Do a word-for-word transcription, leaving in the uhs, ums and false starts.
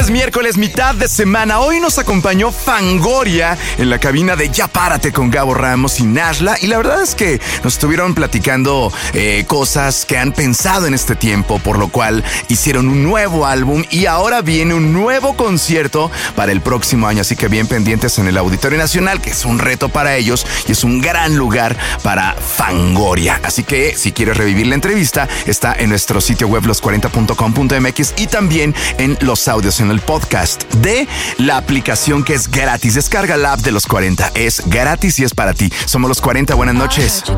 es miércoles, mitad de semana. Hoy nos acompañó Fangoria en la cabina de Ya Párate con Gabo Ramos y Nashla. Y la verdad es que nos estuvieron platicando eh, cosas que han pensado en este tiempo, por lo cual hicieron un nuevo álbum y ahora viene un nuevo concierto para el próximo año. Así que bien pendientes en el Auditorio Nacional, que es un reto para ellos y es un gran lugar para Fangoria. Así que si quieres revivir la entrevista, está en nuestro sitio web los cuarenta punto com punto m x y también en los audios, en el podcast de la aplicación que es gratis. Descarga la app de los cuarenta. Es gratis y es para ti. Somos los cuarenta. Buenas noches.